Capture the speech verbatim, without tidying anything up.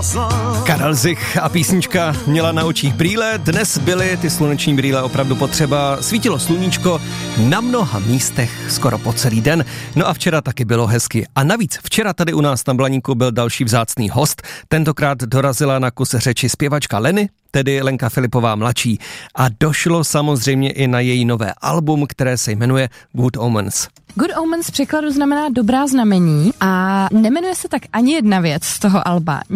Karel Zich a písnička měla na očích brýle, dnes byly ty sluneční brýle opravdu potřeba, svítilo sluníčko na mnoha místech skoro po celý den, no a včera taky bylo hezky. A navíc včera tady u nás na Blaníku byl další vzácný host, tentokrát dorazila na kus řeči zpěvačka Leny, tedy Lenka Filipová mladší, a došlo samozřejmě i na její nové album, které se jmenuje Good Omens. Good Omens v překladu znamená dobrá znamení a nemenuje se tak ani jedna věc z toho alba.